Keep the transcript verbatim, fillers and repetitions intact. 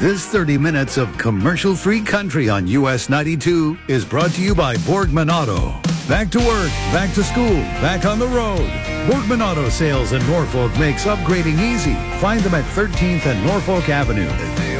This thirty minutes of commercial-free country on U S ninety-two is brought to you by Borgman Auto. Back to work, back to school, back on the road. Borgman Auto Sales in Norfolk makes upgrading easy. Find them at thirteenth and Norfolk Avenue.